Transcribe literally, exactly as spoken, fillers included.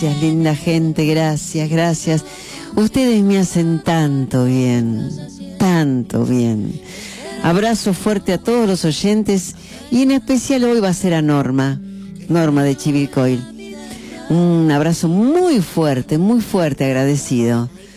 Gracias, linda gente, gracias, gracias. Ustedes me hacen tanto bien, tanto bien. Abrazo fuerte a todos los oyentes y en especial hoy va a ser a Norma, Norma de Chivilcoy. Un abrazo muy fuerte, muy fuerte, agradecido.